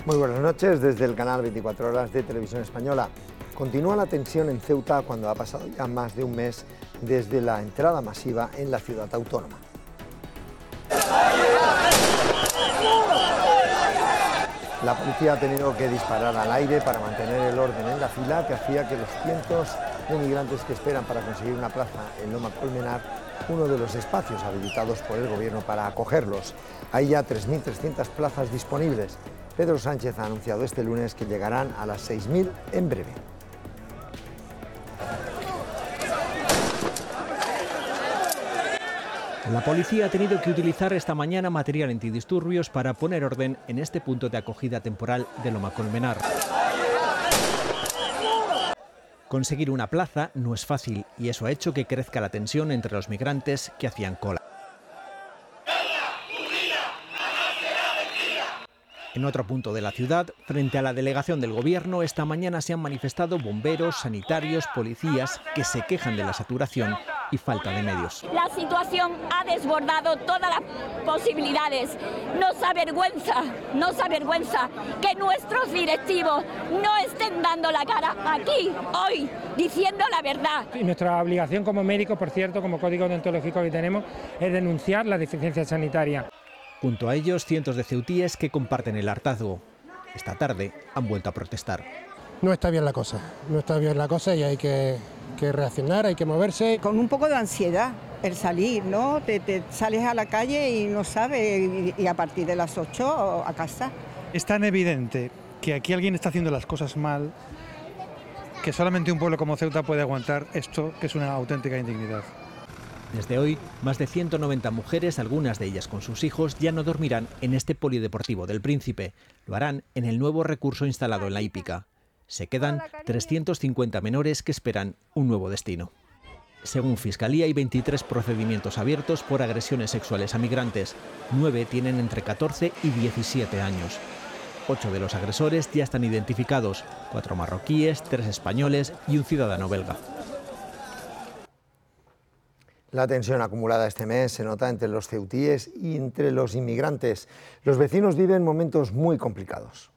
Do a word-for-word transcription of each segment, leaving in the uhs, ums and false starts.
Muy buenas noches desde el canal veinticuatro horas de Televisión Española. Continúa la tensión en Ceuta cuando ha pasado ya más de un mes desde la entrada masiva en la ciudad autónoma. La policía ha tenido que disparar al aire para mantener el orden en la fila que hacía que los cientos de migrantes que esperan para conseguir una plaza en Loma Colmenar, uno de los espacios habilitados por el gobierno para acogerlos. Hay ya tres mil trescientas plazas disponibles. Pedro Sánchez ha anunciado este lunes que llegarán a las seis mil en breve. La policía ha tenido que utilizar esta mañana material antidisturbios para poner orden en este punto de acogida temporal de Loma Colmenar. Conseguir una plaza no es fácil y eso ha hecho que crezca la tensión entre los migrantes que hacían cola. En otro punto de la ciudad, frente a la delegación del gobierno, esta mañana se han manifestado bomberos, sanitarios, policías que se quejan de la saturación y falta de medios. La situación ha desbordado todas las posibilidades. Nos avergüenza, nos avergüenza que nuestros directivos no estén dando la cara aquí, hoy, diciendo la verdad. Y nuestra obligación como médicos, por cierto, como código deontológico que tenemos, es denunciar la deficiencia sanitaria. Junto a ellos, cientos de ceutíes que comparten el hartazgo. Esta tarde han vuelto a protestar. No está bien la cosa, no está bien la cosa y hay que, que reaccionar, hay que moverse. Con un poco de ansiedad, el salir, ¿no? Te, te sales a la calle y no sabes, y, y a partir de las ocho a casa. Es tan evidente que aquí alguien está haciendo las cosas mal, que solamente un pueblo como Ceuta puede aguantar esto, que es una auténtica indignidad. Desde hoy, más de ciento noventa mujeres, algunas de ellas con sus hijos, ya no dormirán en este polideportivo del Príncipe. Lo harán en el nuevo recurso instalado en la hípica. Se quedan trescientos cincuenta menores que esperan un nuevo destino. Según Fiscalía, hay veintitrés procedimientos abiertos por agresiones sexuales a migrantes. Nueve tienen entre catorce y diecisiete años. Ocho de los agresores ya están identificados, cuatro marroquíes, tres españoles y un ciudadano belga. La tensión acumulada este mes se nota entre los ceutíes y entre los inmigrantes. Los vecinos viven momentos muy complicados.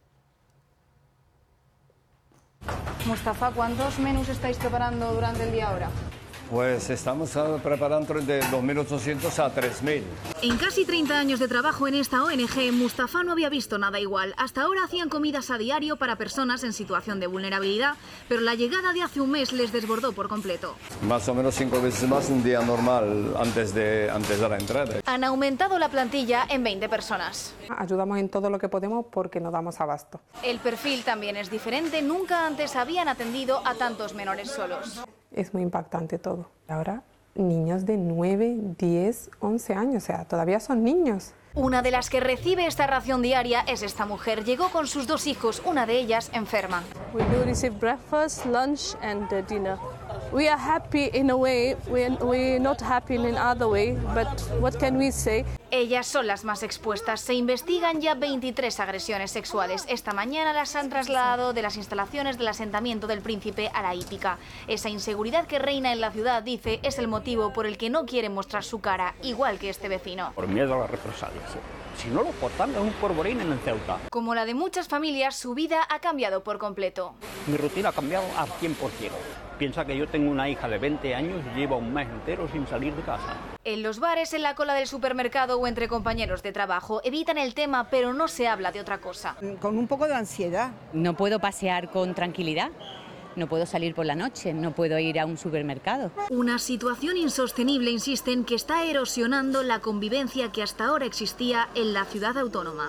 Mustafa, ¿cuántos menús estáis preparando durante el día ahora? Pues estamos preparando de dos mil ochocientos a tres mil. En casi treinta años de trabajo en esta O N G, Mustafa no había visto nada igual. Hasta ahora hacían comidas a diario para personas en situación de vulnerabilidad, pero la llegada de hace un mes les desbordó por completo. Más o menos cinco veces más un día normal antes de, antes de la entrada. Han aumentado la plantilla en veinte personas. Ayudamos en todo lo que podemos porque no damos abasto. El perfil también es diferente. Nunca antes habían atendido a tantos menores solos. Es muy impactante todo. Ahora, niños de nueve, diez, once años, o sea, todavía son niños. Una de las que recibe esta ración diaria es esta mujer. Llegó con sus dos hijos, una de ellas enferma. We do receive breakfast, lunch and dinner. We are happy in a way, we're, we're not happy in another way, but what can we say? Ellas son las más expuestas. Se investigan ya veintitrés agresiones sexuales. Esta mañana las han trasladado de las instalaciones del asentamiento del Príncipe a la hípica. Esa inseguridad que reina en la ciudad, dice, es el motivo por el que no quieren mostrar su cara, igual que este vecino. Por miedo a las represalias. Si no lo portan, es un polvorín en el Ceuta. Como la de muchas familias, su vida ha cambiado por completo. Mi rutina ha cambiado al cien por ciento. Piensa que yo tengo una hija de veinte años y lleva un mes entero sin salir de casa. En los bares, en la cola del supermercado o entre compañeros de trabajo evitan el tema, pero no se habla de otra cosa. Con un poco de ansiedad. No puedo pasear con tranquilidad. No puedo salir por la noche, no puedo ir a un supermercado. Una situación insostenible, insisten, que está erosionando la convivencia que hasta ahora existía en la ciudad autónoma.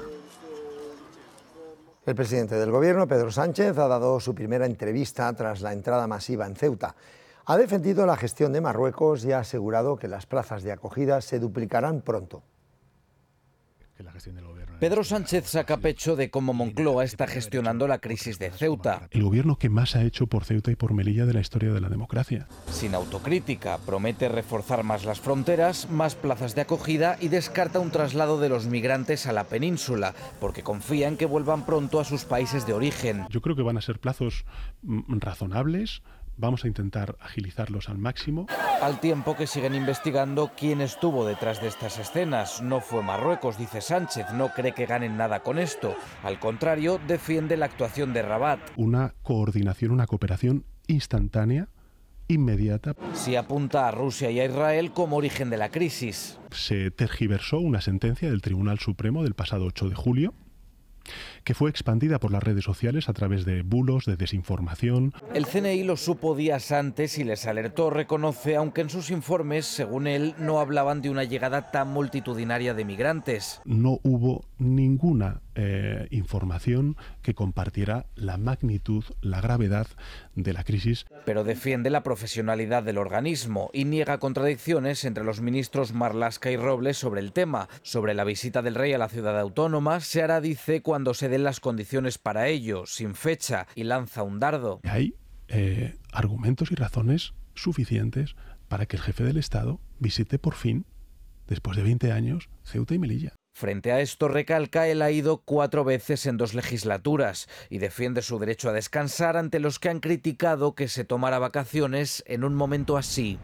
El presidente del gobierno, Pedro Sánchez, ha dado su primera entrevista tras la entrada masiva en Ceuta. Ha defendido la gestión de Marruecos y ha asegurado que las plazas de acogida se duplicarán pronto. Pedro Sánchez saca pecho de cómo Moncloa está gestionando la crisis de Ceuta. El gobierno que más ha hecho por Ceuta y por Melilla de la historia de la democracia. Sin autocrítica, promete reforzar más las fronteras, más plazas de acogida y descarta un traslado de los migrantes a la península, porque confía en que vuelvan pronto a sus países de origen. Yo creo que van a ser plazos razonables, Vamos a intentar agilizarlos al máximo. Al tiempo que siguen investigando quién estuvo detrás de estas escenas. No fue Marruecos, dice Sánchez, no cree que ganen nada con esto. Al contrario, defiende la actuación de Rabat. Una coordinación, una cooperación instantánea, inmediata. Si apunta a Rusia y a Israel como origen de la crisis. Se tergiversó una sentencia del Tribunal Supremo del pasado ocho de julio, que fue expandida por las redes sociales a través de bulos, de desinformación. El C N I lo supo días antes y les alertó, reconoce, aunque en sus informes, según él, no hablaban de una llegada tan multitudinaria de migrantes. No hubo ninguna eh, información que compartiera la magnitud, la gravedad de la crisis. Pero defiende la profesionalidad del organismo y niega contradicciones entre los ministros Marlaska y Robles sobre el tema. Sobre la visita del rey a la ciudad autónoma, se hará, dice, cuando se den las condiciones para ello, sin fecha, y lanza un dardo. Hay eh, argumentos y razones suficientes para que el jefe del Estado visite por fin, después de veinte años, Ceuta y Melilla. Frente a esto, recalca, él ha ido cuatro veces en dos legislaturas y defiende su derecho a descansar ante los que han criticado que se tomara vacaciones en un momento así.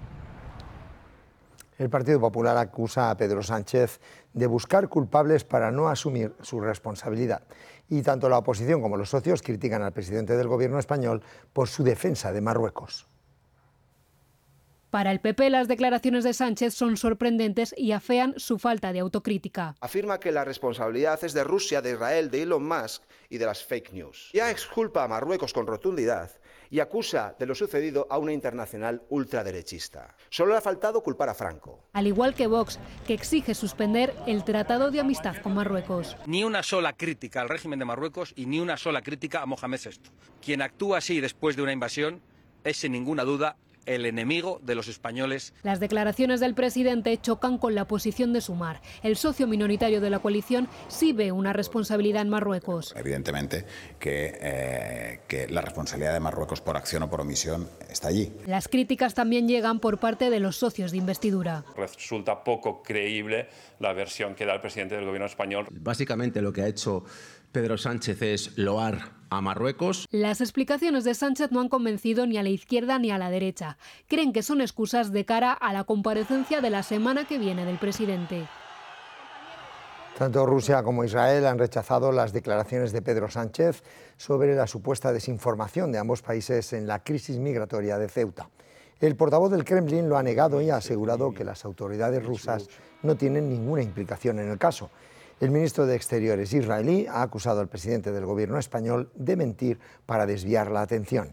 El Partido Popular acusa a Pedro Sánchez de buscar culpables para no asumir su responsabilidad. Y tanto la oposición como los socios critican al presidente del Gobierno español por su defensa de Marruecos. Para el P P, las declaraciones de Sánchez son sorprendentes y afean su falta de autocrítica. Afirma que la responsabilidad es de Rusia, de Israel, de Elon Musk y de las fake news. Ya exculpa a Marruecos con rotundidad y acusa de lo sucedido a una internacional ultraderechista. Solo le ha faltado culpar a Franco. Al igual que Vox, que exige suspender el Tratado de Amistad con Marruecos. Ni una sola crítica al régimen de Marruecos y ni una sola crítica a Mohamed sexto. Quien actúa así después de una invasión es, sin ninguna duda, el enemigo de los españoles. Las declaraciones del presidente chocan con la posición de Sumar. El socio minoritario de la coalición sí ve una responsabilidad en Marruecos. Evidentemente que, eh, que la responsabilidad de Marruecos por acción o por omisión está allí. Las críticas también llegan por parte de los socios de investidura. Resulta poco creíble la versión que da el presidente del gobierno español. Básicamente lo que ha hecho Pedro Sánchez es loar a Marruecos. Las explicaciones de Sánchez no han convencido ni a la izquierda ni a la derecha. Creen que son excusas de cara a la comparecencia de la semana que viene del presidente. Tanto Rusia como Israel han rechazado las declaraciones de Pedro Sánchez sobre la supuesta desinformación de ambos países en la crisis migratoria de Ceuta. El portavoz del Kremlin lo ha negado y ha asegurado que las autoridades rusas no tienen ninguna implicación en el caso. El ministro de Exteriores israelí ha acusado al presidente del gobierno español de mentir para desviar la atención.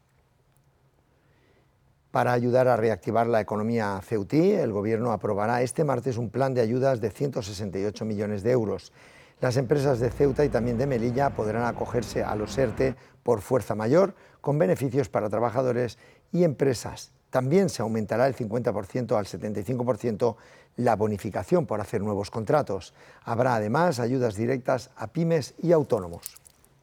Para ayudar a reactivar la economía ceutí, el gobierno aprobará este martes un plan de ayudas de ciento sesenta y ocho millones de euros. Las empresas de Ceuta y también de Melilla podrán acogerse a los ERTE por fuerza mayor, con beneficios para trabajadores y empresas. También se aumentará el cincuenta por ciento al setenta y cinco por ciento la bonificación por hacer nuevos contratos. Habrá además ayudas directas a pymes y autónomos.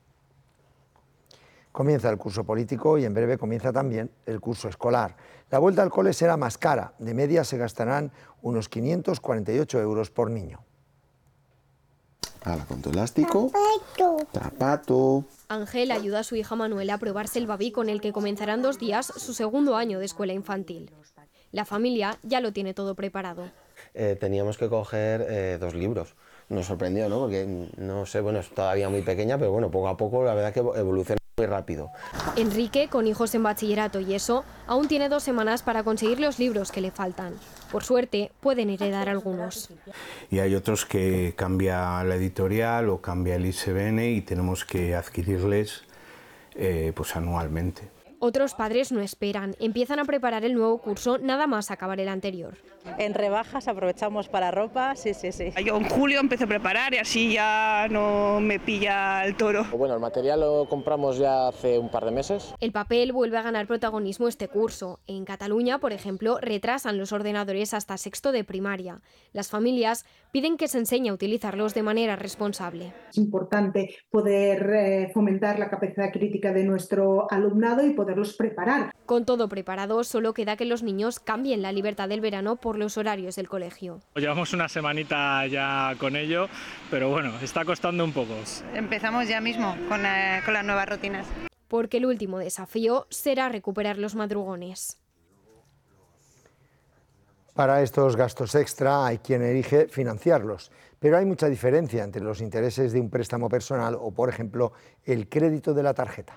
Comienza el curso político y en breve comienza también el curso escolar. La vuelta al cole será más cara. De media se gastarán unos quinientos cuarenta y ocho euros por niño. Ahora con tu elástico. Zapato. Ángel ayuda a su hija Manuela a probarse el babí con el que comenzará en dos días su segundo año de escuela infantil. La familia ya lo tiene todo preparado. Eh, teníamos que coger eh, dos libros. Nos sorprendió, ¿no? Porque, no sé, bueno, es todavía muy pequeña, pero bueno, poco a poco la verdad que evoluciona muy rápido. Enrique, con hijos en bachillerato y eso, aún tiene dos semanas para conseguir los libros que le faltan. Por suerte, pueden heredar algunos. Y hay otros que cambia la editorial o cambia el I S B N y tenemos que adquirirles eh, pues anualmente. Otros padres no esperan, empiezan a preparar el nuevo curso nada más acabar el anterior. En rebajas aprovechamos para ropa, sí, sí, sí. Yo en julio empecé a preparar y así ya no me pilla el toro. Bueno, el material lo compramos ya hace un par de meses. El papel vuelve a ganar protagonismo este curso. En Cataluña, por ejemplo, retrasan los ordenadores hasta sexto de primaria. Las familias piden que se enseñe a utilizarlos de manera responsable. Es importante poder eh, fomentar la capacidad crítica de nuestro alumnado y poderlos preparar. Con todo preparado, solo queda que los niños cambien la libertad del verano por los horarios del colegio. Llevamos una semanita ya con ello, pero bueno, está costando un poco. Empezamos ya mismo con, eh, con las nuevas rutinas. porque el último desafío será recuperar los madrugones. Para estos gastos extra hay quien elige financiarlos, pero hay mucha diferencia entre los intereses de un préstamo personal o, por ejemplo, el crédito de la tarjeta.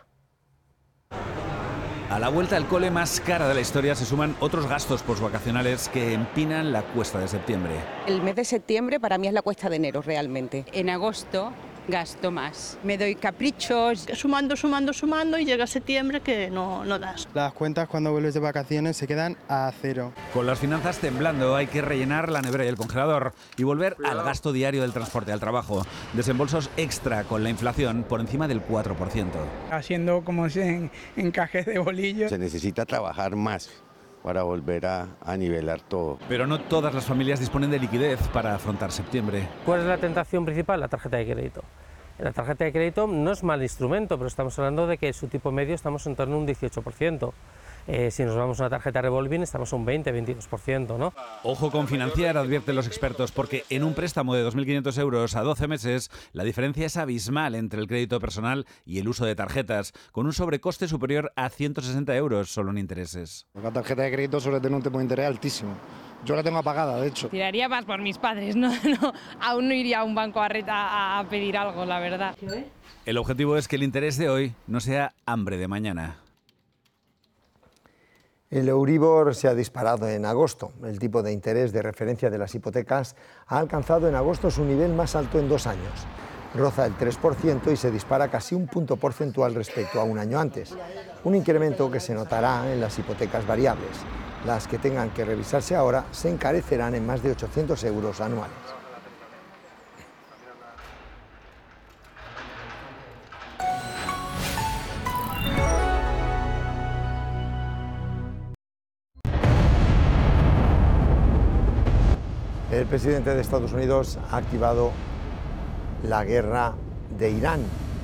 A la vuelta al cole más cara de la historia se suman otros gastos postvacacionales que empinan la cuesta de septiembre. El mes de septiembre para mí es la cuesta de enero realmente. En agosto gasto más. Me doy caprichos. Sumando, sumando, sumando y llega septiembre que no, no das. Las cuentas cuando vuelves de vacaciones se quedan a cero. Con las finanzas temblando hay que rellenar la nevera y el congelador y volver al gasto diario del transporte al trabajo. Desembolsos extra con la inflación por encima del cuatro por ciento. Haciendo como si en encajes de bolillos. Se necesita trabajar más para volver a, a nivelar todo. Pero no todas las familias disponen de liquidez para afrontar septiembre. ¿Cuál es la tentación principal? La tarjeta de crédito. La tarjeta de crédito no es mal instrumento, pero estamos hablando de que su tipo medio estamos en torno a un dieciocho por ciento. Eh, si nos vamos a una tarjeta revolving estamos a un veinte a veintidós por ciento, ¿no? Ojo con financiar, advierten los expertos, porque en un préstamo de dos mil quinientos euros a doce meses, la diferencia es abismal entre el crédito personal y el uso de tarjetas, con un sobrecoste superior a ciento sesenta euros solo en intereses. La tarjeta de crédito suele tener un tipo de interés altísimo. Yo la tengo apagada, de hecho. Tiraría más por mis padres, ¿no? no aún no iría a un banco a, reta, a pedir algo, la verdad. El objetivo es que el interés de hoy no sea hambre de mañana. El Euribor se ha disparado en agosto. El tipo de interés de referencia de las hipotecas ha alcanzado en agosto su nivel más alto en dos años. Roza el tres por ciento y se dispara casi un punto porcentual respecto a un año antes. Un incremento que se notará en las hipotecas variables. Las que tengan que revisarse ahora se encarecerán en más de ochocientos euros anuales. El presidente de Estados Unidos ha activado la guerra de Irán.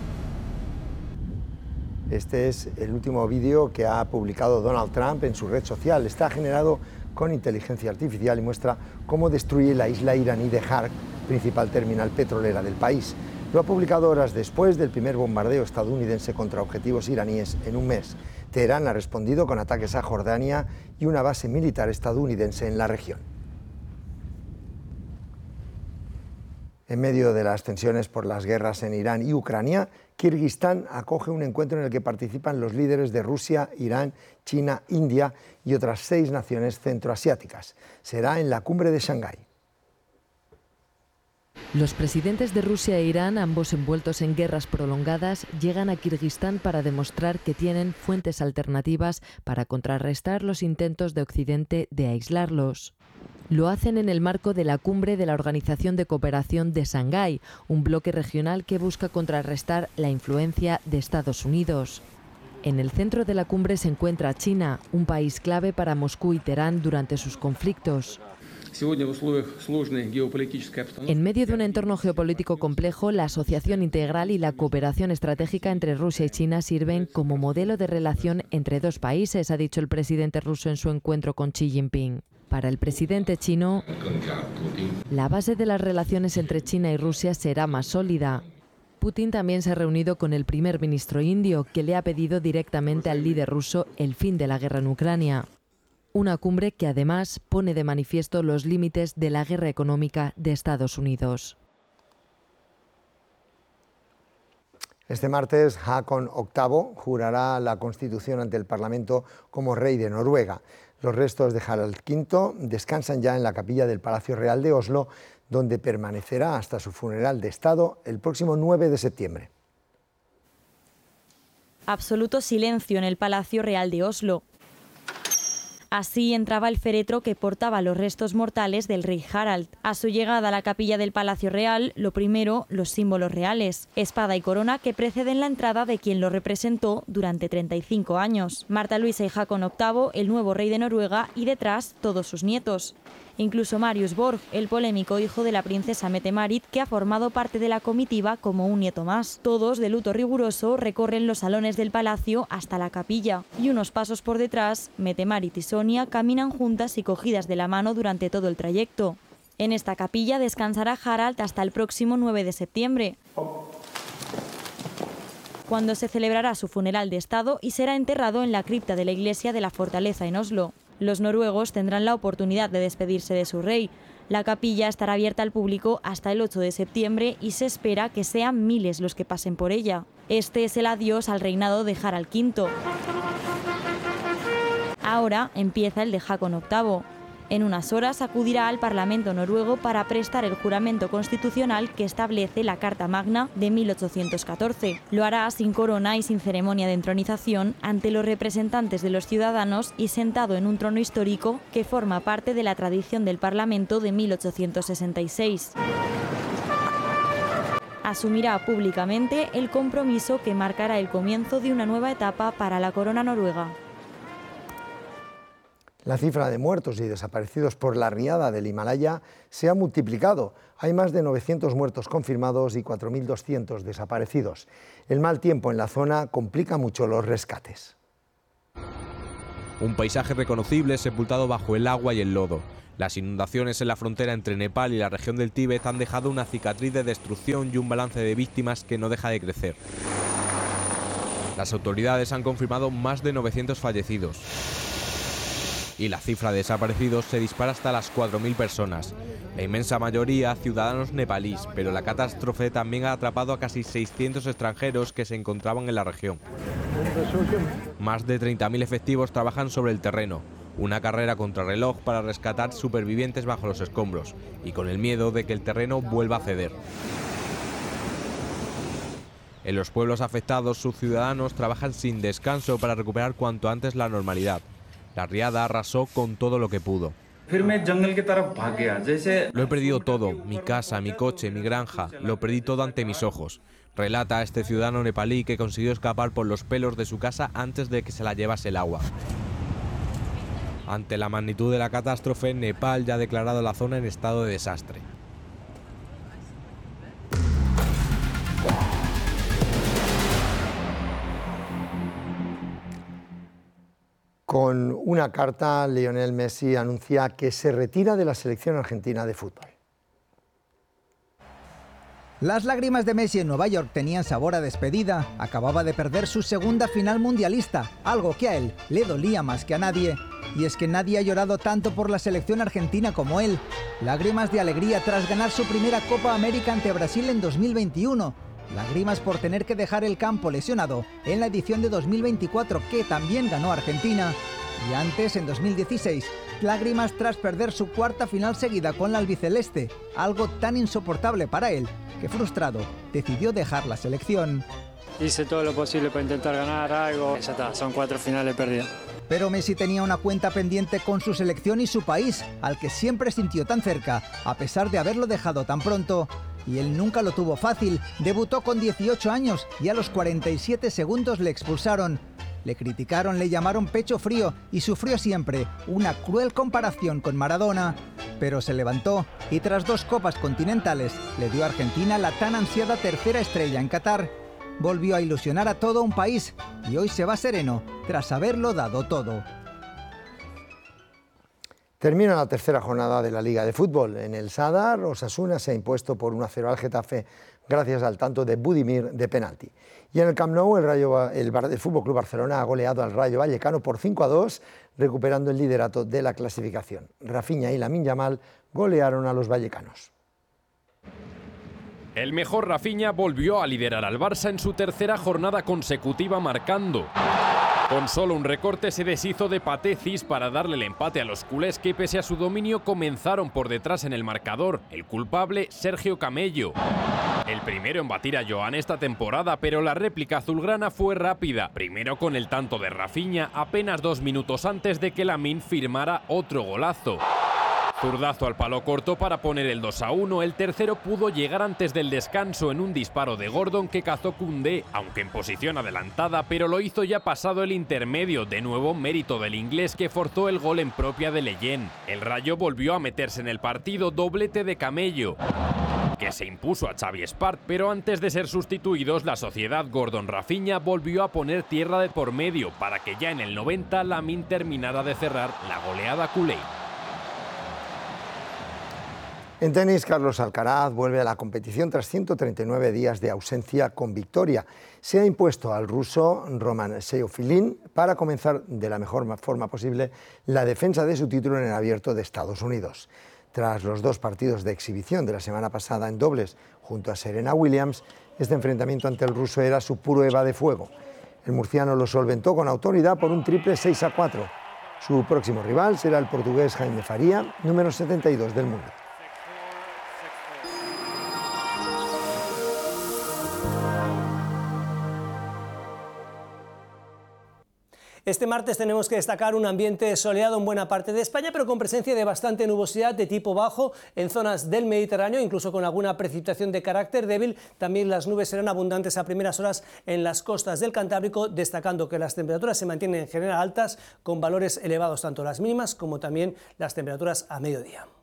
Este es el último vídeo que ha publicado Donald Trump en su red social. Está generado con inteligencia artificial y muestra cómo destruye la isla iraní de Hark, principal terminal petrolera del país. Lo ha publicado horas después del primer bombardeo estadounidense contra objetivos iraníes en un mes. Teherán ha respondido con ataques a Jordania y una base militar estadounidense en la región. En medio de las tensiones por las guerras en Irán y Ucrania, Kirguistán acoge un encuentro en el que participan los líderes de Rusia, Irán, China, India y otras seis naciones centroasiáticas. Será en la cumbre de Shanghái. Los presidentes de Rusia e Irán, ambos envueltos en guerras prolongadas, llegan a Kirguistán para demostrar que tienen fuentes alternativas para contrarrestar los intentos de Occidente de aislarlos. Lo hacen en el marco de la cumbre de la Organización de Cooperación de Shanghái, un bloque regional que busca contrarrestar la influencia de Estados Unidos. En el centro de la cumbre se encuentra China, un país clave para Moscú y Teherán durante sus conflictos. En medio de un entorno geopolítico complejo, la asociación integral y la cooperación estratégica entre Rusia y China sirven como modelo de relación entre dos países, ha dicho el presidente ruso en su encuentro con Xi Jinping. Para el presidente chino, la base de las relaciones entre China y Rusia será más sólida. Putin también se ha reunido con el primer ministro indio, que le ha pedido directamente al líder ruso el fin de la guerra en Ucrania. Una cumbre que además pone de manifiesto los límites de la guerra económica de Estados Unidos. Este martes, Håkon octavo jurará la Constitución ante el Parlamento como rey de Noruega. Los restos de Harald quinto descansan ya en la capilla del Palacio Real de Oslo, donde permanecerá hasta su funeral de Estado el próximo nueve de septiembre. Absoluto silencio en el Palacio Real de Oslo. Así entraba el féretro que portaba los restos mortales del rey Harald. A su llegada a la capilla del Palacio Real, lo primero, los símbolos reales, espada y corona que preceden la entrada de quien lo representó durante treinta y cinco años. Marta Luisa y Håkon octavo, el nuevo rey de Noruega, y detrás todos sus nietos. Incluso Marius Borg, el polémico hijo de la princesa Mette-Marit, que ha formado parte de la comitiva como un nieto más. Todos, de luto riguroso, recorren los salones del palacio hasta la capilla. Y unos pasos por detrás, Mette-Marit y Sonia caminan juntas y cogidas de la mano durante todo el trayecto. En esta capilla descansará Harald hasta el próximo nueve de septiembre. cuando se celebrará su funeral de Estado y será enterrado en la cripta de la iglesia de la Fortaleza en Oslo. Los noruegos tendrán la oportunidad de despedirse de su rey. La capilla estará abierta al público hasta el ocho de septiembre y se espera que sean miles los que pasen por ella. Este es el adiós al reinado de Harald quinto. Ahora empieza el de Haakon octavo. En unas horas acudirá al Parlamento noruego para prestar el juramento constitucional que establece la Carta Magna de mil ochocientos catorce. Lo hará sin corona y sin ceremonia de entronización ante los representantes de los ciudadanos y sentado en un trono histórico que forma parte de la tradición del Parlamento de mil ochocientos sesenta y seis. Asumirá públicamente el compromiso que marcará el comienzo de una nueva etapa para la corona noruega. La cifra de muertos y desaparecidos por la riada del Himalaya se ha multiplicado. Hay más de novecientos muertos confirmados y cuatro mil doscientos desaparecidos. El mal tiempo en la zona complica mucho los rescates. Un paisaje reconocible sepultado bajo el agua y el lodo. Las inundaciones en la frontera entre Nepal y la región del Tíbet han dejado una cicatriz de destrucción y un balance de víctimas que no deja de crecer. Las autoridades han confirmado más de novecientos fallecidos. Y la cifra de desaparecidos se dispara hasta las cuatro mil personas. La inmensa mayoría ciudadanos nepalíes, pero la catástrofe también ha atrapado a casi seiscientos extranjeros que se encontraban en la región. Más de treinta mil efectivos trabajan sobre el terreno. Una carrera contrarreloj para rescatar supervivientes bajo los escombros y con el miedo de que el terreno vuelva a ceder. En los pueblos afectados, sus ciudadanos trabajan sin descanso para recuperar cuanto antes la normalidad. La riada arrasó con todo lo que pudo. Lo he perdido todo, mi casa, mi coche, mi granja, lo perdí todo ante mis ojos. Relata a este ciudadano nepalí que consiguió escapar por los pelos de su casa antes de que se la llevase el agua. Ante la magnitud de la catástrofe, Nepal ya ha declarado la zona en estado de desastre. Con una carta, Lionel Messi anuncia que se retira de la selección argentina de fútbol. Las lágrimas de Messi en Nueva York tenían sabor a despedida. Acababa de perder su segunda final mundialista, algo que a él le dolía más que a nadie. Y es que nadie ha llorado tanto por la selección argentina como él. Lágrimas de alegría tras ganar su primera Copa América ante Brasil en dos mil veintiuno. Lágrimas por tener que dejar el campo lesionado en la edición de dos mil veinticuatro, que también ganó Argentina. Y antes, en dos mil dieciséis, lágrimas tras perder su cuarta final seguida con la albiceleste, algo tan insoportable para él, que frustrado, decidió dejar la selección. Hice todo lo posible para intentar ganar algo, ya está, son cuatro finales perdidas. Pero Messi tenía una cuenta pendiente con su selección y su país, al que siempre sintió tan cerca, a pesar de haberlo dejado tan pronto. Y él nunca lo tuvo fácil, debutó con dieciocho años y a los cuarenta y siete segundos le expulsaron. Le criticaron, le llamaron pecho frío y sufrió siempre una cruel comparación con Maradona. Pero se levantó y tras dos copas continentales le dio a Argentina la tan ansiada tercera estrella en Qatar. Volvió a ilusionar a todo un país y hoy se va sereno tras haberlo dado todo. Termina la tercera jornada de la Liga de Fútbol. En el Sadar, Osasuna se ha impuesto por uno a cero al Getafe gracias al tanto de Budimir de penalti. Y en el Camp Nou, el, Rayo, el, el Fútbol Club Barcelona ha goleado al Rayo Vallecano por cinco a dos, recuperando el liderato de la clasificación. Rafinha y Lamine Yamal golearon a los vallecanos. El mejor Rafinha volvió a liderar al Barça en su tercera jornada consecutiva marcando. Con solo un recorte se deshizo de Patecis para darle el empate a los culés que pese a su dominio comenzaron por detrás en el marcador. El culpable, Sergio Camello. El primero en batir a Joan esta temporada, pero la réplica azulgrana fue rápida. Primero con el tanto de Rafinha, apenas dos minutos antes de que Lamine firmara otro golazo. Zurdazo al palo corto para poner el dos a uno, el tercero pudo llegar antes del descanso en un disparo de Gordon que cazó Koundé, aunque en posición adelantada, pero lo hizo ya pasado el intermedio, de nuevo mérito del inglés que forzó el gol en propia de Leyen. El Rayo volvió a meterse en el partido, doblete de Camello, que se impuso a Xavi Espart, pero antes de ser sustituidos, la sociedad Gordon-Rafinha volvió a poner tierra de por medio para que ya en el noventa Lamine terminara de cerrar la goleada culé. En tenis, Carlos Alcaraz vuelve a la competición tras ciento treinta y nueve días de ausencia con victoria. Se ha impuesto al ruso Roman Seyfulin para comenzar de la mejor forma posible la defensa de su título en el Abierto de Estados Unidos. Tras los dos partidos de exhibición de la semana pasada en dobles junto a Serena Williams, este enfrentamiento ante el ruso era su prueba de fuego. El murciano lo solventó con autoridad por un triple seis a cuatro. Su próximo rival será el portugués Jaime Faria, número setenta y dos del mundo. Este martes tenemos que destacar un ambiente soleado en buena parte de España, pero con presencia de bastante nubosidad de tipo bajo en zonas del Mediterráneo, incluso con alguna precipitación de carácter débil. También las nubes serán abundantes a primeras horas en las costas del Cantábrico, destacando que las temperaturas se mantienen en general altas, con valores elevados tanto las mínimas como también las temperaturas a mediodía.